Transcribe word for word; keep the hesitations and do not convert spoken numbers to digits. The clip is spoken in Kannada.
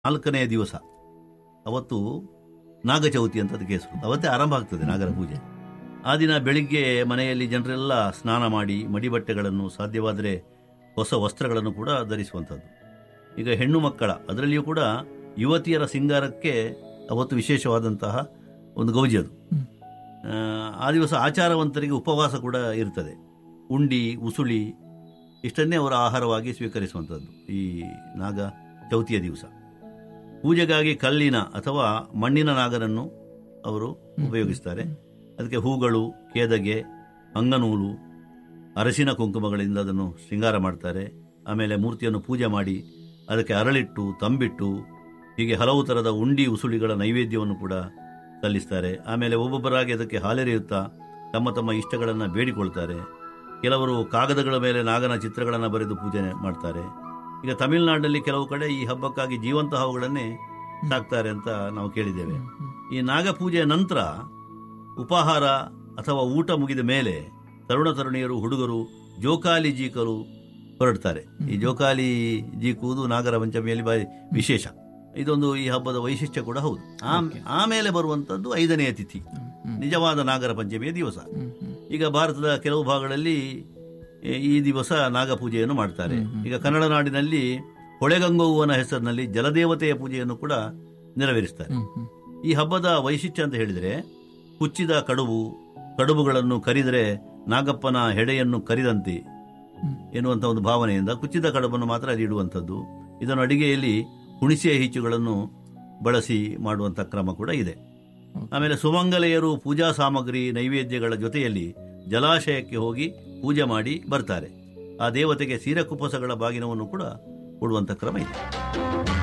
ನಾಲ್ಕನೆಯ ದಿವಸ ಅವತ್ತು ನಾಗಚೌತಿ ಅಂತ ಅದಕ್ಕೆ ಹೆಸರು. ಅವತ್ತೇ ಆರಂಭ ಆಗ್ತದೆ ನಾಗರ ಪೂಜೆ. ಆ ದಿನ ಬೆಳಿಗ್ಗೆ ಮನೆಯಲ್ಲಿ ಜನರೆಲ್ಲ ಸ್ನಾನ ಮಾಡಿ ಮಡಿಬಟ್ಟೆಗಳನ್ನು, ಸಾಧ್ಯವಾದರೆ ಹೊಸ ವಸ್ತ್ರಗಳನ್ನು ಕೂಡ ಧರಿಸುವಂಥದ್ದು. ಈಗ ಹೆಣ್ಣು ಮಕ್ಕಳ, ಅದರಲ್ಲಿಯೂ ಕೂಡ ಯುವತಿಯರ ಸಿಂಗಾರಕ್ಕೆ ಅವತ್ತು ವಿಶೇಷವಾದಂತಹ ಒಂದು ಗೌಜಿ ಅದು. ಆ ದಿವಸ ಆಚಾರವಂತರಿಗೆ ಉಪವಾಸ ಕೂಡ ಇರ್ತದೆ. ಉಂಡಿ, ಉಸುಳಿ ಇಷ್ಟನ್ನೇ ಅವರ ಆಹಾರವಾಗಿ ಸ್ವೀಕರಿಸುವಂಥದ್ದು ಈ ನಾಗ ಚೌತಿಯ ದಿವಸ. ಪೂಜೆಗಾಗಿ ಕಲ್ಲಿನ ಅಥವಾ ಮಣ್ಣಿನ ನಾಗರನ್ನು ಅವರು ಉಪಯೋಗಿಸ್ತಾರೆ. ಅದಕ್ಕೆ ಹೂಗಳು, ಕೇದಗೆ, ಅಂಗನೂಲು, ಅರಸಿನ ಕುಂಕುಮಗಳಿಂದ ಅದನ್ನು ಶೃಂಗಾರ ಮಾಡ್ತಾರೆ. ಆಮೇಲೆ ಮೂರ್ತಿಯನ್ನು ಪೂಜೆ ಮಾಡಿ ಅದಕ್ಕೆ ಅರಳಿಟ್ಟು, ತಂಬಿಟ್ಟು, ಹೀಗೆ ಹಲವು ಥರದ ಉಂಡಿ ಉಸುಳಿಗಳ ನೈವೇದ್ಯವನ್ನು ಕೂಡ ಸಲ್ಲಿಸ್ತಾರೆ. ಆಮೇಲೆ ಒಬ್ಬೊಬ್ಬರಾಗಿ ಅದಕ್ಕೆ ಹಾಲೆರೆಯುತ್ತಾ ತಮ್ಮ ತಮ್ಮ ಇಷ್ಟಗಳನ್ನು ಬೇಡಿಕೊಳ್ತಾರೆ. ಕೆಲವರು ಕಾಗದಗಳ ಮೇಲೆ ನಾಗನ ಚಿತ್ರಗಳನ್ನು ಬರೆದು ಪೂಜೆ ಮಾಡ್ತಾರೆ. ಈಗ ತಮಿಳುನಾಡಿನಲ್ಲಿ ಕೆಲವು ಕಡೆ ಈ ಹಬ್ಬಕ್ಕಾಗಿ ಜೀವಂತ ಹಾವುಗಳನ್ನೇ ಸಾಕ್ತಾರೆ ಅಂತ ನಾವು ಕೇಳಿದ್ದೇವೆ. ಈ ನಾಗಪೂಜೆಯ ನಂತರ ಉಪಾಹಾರ ಅಥವಾ ಊಟ ಮುಗಿದ ಮೇಲೆ ತರುಣ ತರುಣಿಯರು, ಹುಡುಗರು ಜೋಕಾಲಿ ಜೀಕಲು ಹೊರಡ್ತಾರೆ. ಈ ಜೋಕಾಲಿ ಜೀಕುವುದು ನಾಗರ ಪಂಚಮಿಯಲ್ಲಿ ಬಾರಿ ವಿಶೇಷ. ಇದೊಂದು ಈ ಹಬ್ಬದ ವೈಶಿಷ್ಟ್ಯ ಕೂಡ ಹೌದು. ಆಮೇಲೆ ಬರುವಂತದ್ದು ಐದನೆಯ ತಿಥಿ, ನಿಜವಾದ ನಾಗರ ಪಂಚಮಿಯ ದಿವಸ. ಈಗ ಭಾರತದ ಕೆಲವು ಭಾಗಗಳಲ್ಲಿ ಈ ದಿವಸ ನಾಗಪೂಜೆಯನ್ನು ಮಾಡ್ತಾರೆ. ಈಗ ಕನ್ನಡ ನಾಡಿನಲ್ಲಿ ಹೊಳೆಗಂಗೋವನ ಹೆಸರಿನಲ್ಲಿ ಜಲದೇವತೆಯ ಪೂಜೆಯನ್ನು ಕೂಡ ನೆರವೇರಿಸ್ತಾರೆ. ಈ ಹಬ್ಬದ ವೈಶಿಷ್ಟ್ಯ ಅಂತ ಹೇಳಿದರೆ, ಕುಚ್ಚಿದ ಕಡುಬು, ಕಡುಬುಗಳನ್ನು ಕರಿದರೆ ನಾಗಪ್ಪನ ಹೆಡೆಯನ್ನು ಕರಿದಂತೆ ಎನ್ನುವಂಥ ಒಂದು ಭಾವನೆಯಿಂದ ಕುಚ್ಚಿದ ಕಡುಬನ್ನು ಮಾತ್ರ ಅಲ್ಲಿ ಇಡುವಂಥದ್ದು. ಇದನ್ನು ಅಡಿಗೆಯಲ್ಲಿ ಹುಣಿಸೆಯ ಹೀಚುಗಳನ್ನು ಬಳಸಿ ಮಾಡುವಂಥ ಕ್ರಮ ಕೂಡ ಇದೆ. ಆಮೇಲೆ ಸುಮಂಗಲೆಯರು ಪೂಜಾ ಸಾಮಗ್ರಿ, ನೈವೇದ್ಯಗಳ ಜೊತೆಯಲ್ಲಿ ಜಲಾಶಯಕ್ಕೆ ಹೋಗಿ ಪೂಜೆ ಮಾಡಿ ಬರ್ತಾರೆ. ಆ ದೇವತೆಗೆ ಸೀರೆ ಕುಪ್ಪಸಗಳ ಬಾಗಿನವನ್ನು ಕೂಡ ಕೊಡುವಂಥ ಕ್ರಮ ಇದೆ.